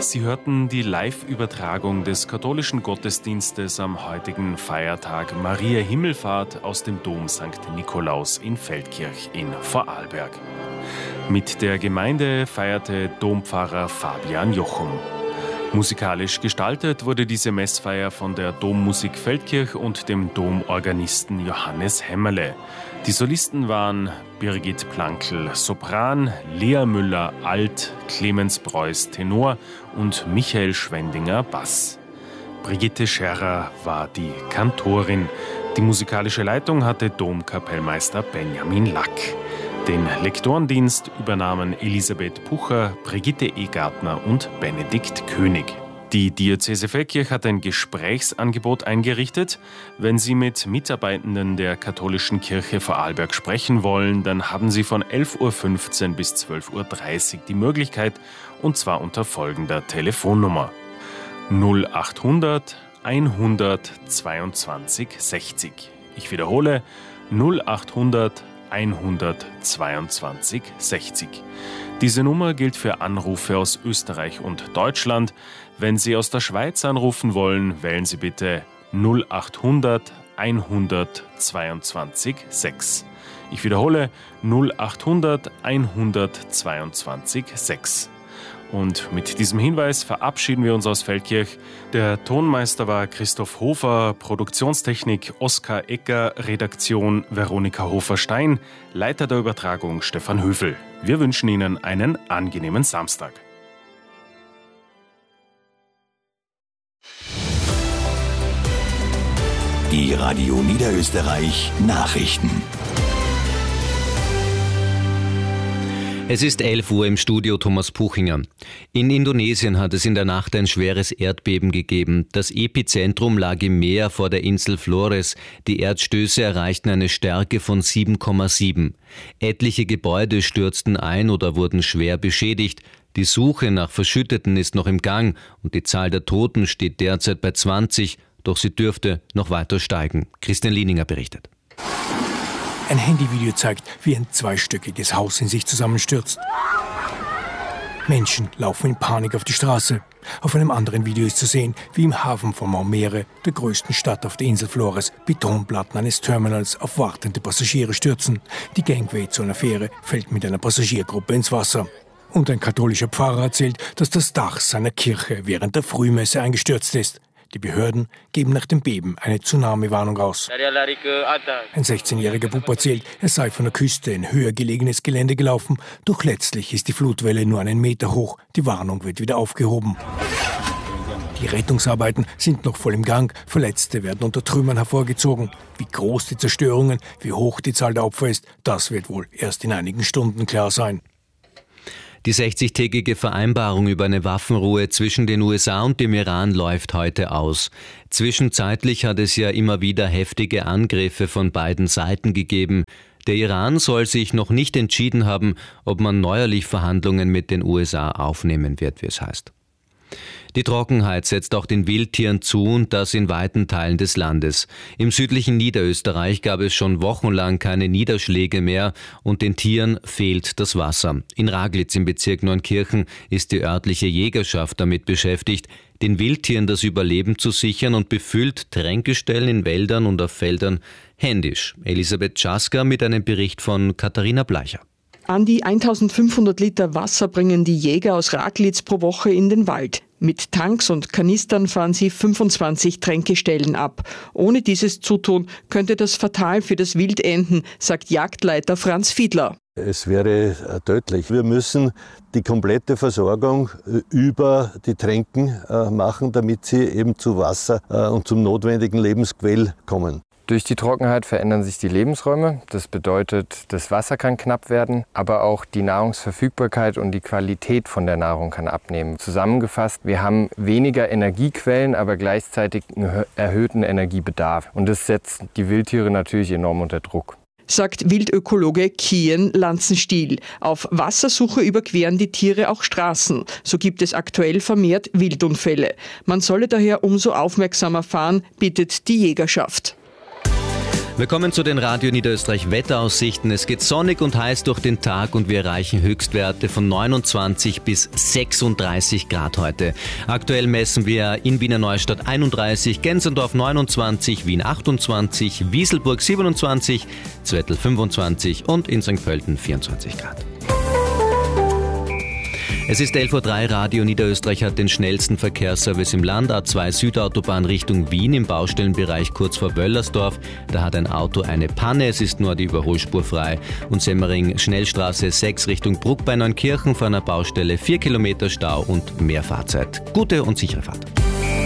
Sie hörten die Live-Übertragung des katholischen Gottesdienstes am heutigen Feiertag Maria Himmelfahrt aus dem Dom St. Nikolaus in Feldkirch in Vorarlberg. Mit der Gemeinde feierte Dompfarrer Fabian Jochum. Musikalisch gestaltet wurde diese Messfeier von der Dommusik Feldkirch und dem Domorganisten Johannes Hämmerle. Die Solisten waren Birgit Plankl, Sopran, Lea Müller, Alt, Clemens Preuß, Tenor und Michael Schwendinger, Bass. Brigitte Scherrer war die Kantorin. Die musikalische Leitung hatte Domkapellmeister Benjamin Lack. Den Lektorendienst übernahmen Elisabeth Pucher, Brigitte Egartner und Benedikt König. Die Diözese Feldkirch hat ein Gesprächsangebot eingerichtet. Wenn Sie mit Mitarbeitenden der katholischen Kirche Vorarlberg sprechen wollen, dann haben Sie von 11.15 Uhr bis 12.30 Uhr die Möglichkeit, und zwar unter folgender Telefonnummer: 0800 122 60. Ich wiederhole: 0800 122 60. Diese Nummer gilt für Anrufe aus Österreich und Deutschland. Wenn Sie aus der Schweiz anrufen wollen, wählen Sie bitte 0800 122 6. Ich wiederhole: 0800 122 6. Und mit diesem Hinweis verabschieden wir uns aus Feldkirch. Der Tonmeister war Christoph Hofer, Produktionstechnik Oskar Ecker, Redaktion Veronika Hofer-Stein, Leiter der Übertragung Stefan Höfel. Wir wünschen Ihnen einen angenehmen Samstag. Die Radio Niederösterreich Nachrichten. Es ist 11 Uhr im Studio Thomas Puchinger. In Indonesien hat es in der Nacht ein schweres Erdbeben gegeben. Das Epizentrum lag im Meer vor der Insel Flores. Die Erdstöße erreichten eine Stärke von 7,7. Etliche Gebäude stürzten ein oder wurden schwer beschädigt. Die Suche nach Verschütteten ist noch im Gang und die Zahl der Toten steht derzeit bei 20, doch sie dürfte noch weiter steigen. Christian Lieninger berichtet. Ein Handyvideo zeigt, wie ein zweistöckiges Haus in sich zusammenstürzt. Menschen laufen in Panik auf die Straße. Auf einem anderen Video ist zu sehen, wie im Hafen von Maumere, der größten Stadt auf der Insel Flores, Betonplatten eines Terminals auf wartende Passagiere stürzen. Die Gangway zu einer Fähre fällt mit einer Passagiergruppe ins Wasser. Und ein katholischer Pfarrer erzählt, dass das Dach seiner Kirche während der Frühmesse eingestürzt ist. Die Behörden geben nach dem Beben eine Tsunami-Warnung aus. Ein 16-jähriger Bub erzählt, er sei von der Küste in höher gelegenes Gelände gelaufen, doch letztlich ist die Flutwelle nur einen Meter hoch. Die Warnung wird wieder aufgehoben. Die Rettungsarbeiten sind noch voll im Gang. Verletzte werden unter Trümmern hervorgezogen. Wie groß die Zerstörungen, wie hoch die Zahl der Opfer ist, das wird wohl erst in einigen Stunden klar sein. Die 60-tägige Vereinbarung über eine Waffenruhe zwischen den USA und dem Iran läuft heute aus. Zwischenzeitlich hat es ja immer wieder heftige Angriffe von beiden Seiten gegeben. Der Iran soll sich noch nicht entschieden haben, ob man neuerlich Verhandlungen mit den USA aufnehmen wird, wie es heißt. Die Trockenheit setzt auch den Wildtieren zu, und das in weiten Teilen des Landes. Im südlichen Niederösterreich gab es schon wochenlang keine Niederschläge mehr und den Tieren fehlt das Wasser. In Raglitz im Bezirk Neunkirchen ist die örtliche Jägerschaft damit beschäftigt, den Wildtieren das Überleben zu sichern und befüllt Tränkestellen in Wäldern und auf Feldern händisch. Elisabeth Czaska mit einem Bericht von Katharina Bleicher. An die 1500 Liter Wasser bringen die Jäger aus Raglitz pro Woche in den Wald. Mit Tanks und Kanistern fahren sie 25 Tränkestellen ab. Ohne dieses Zutun könnte das fatal für das Wild enden, sagt Jagdleiter Franz Fiedler. Es wäre tödlich. Wir müssen die komplette Versorgung über die Tränken machen, damit sie eben zu Wasser und zum notwendigen Lebensquell kommen. Durch die Trockenheit verändern sich die Lebensräume. Das bedeutet, das Wasser kann knapp werden, aber auch die Nahrungsverfügbarkeit und die Qualität von der Nahrung kann abnehmen. Zusammengefasst, wir haben weniger Energiequellen, aber gleichzeitig einen erhöhten Energiebedarf. Und das setzt die Wildtiere natürlich enorm unter Druck, sagt Wildökologe Kien Lanzenstiel. Auf Wassersuche überqueren die Tiere auch Straßen. So gibt es aktuell vermehrt Wildunfälle. Man solle daher umso aufmerksamer fahren, bittet die Jägerschaft. Wir kommen zu den Radio Niederösterreich Wetteraussichten. Es geht sonnig und heiß durch den Tag und wir erreichen Höchstwerte von 29 bis 36 Grad heute. Aktuell messen wir in Wiener Neustadt 31, Gensendorf 29, Wien 28, Wieselburg 27, Zwettl 25 und in St. Pölten 24 Grad. Es ist 11:03 Uhr. Radio Niederösterreich hat den schnellsten Verkehrsservice im Land. A2 Südautobahn Richtung Wien im Baustellenbereich kurz vor Wöllersdorf. Da hat ein Auto eine Panne, es ist nur die Überholspur frei. Und Semmering Schnellstraße 6 Richtung Bruck bei Neunkirchen vor einer Baustelle 4 Kilometer Stau und mehr Fahrzeit. Gute und sichere Fahrt.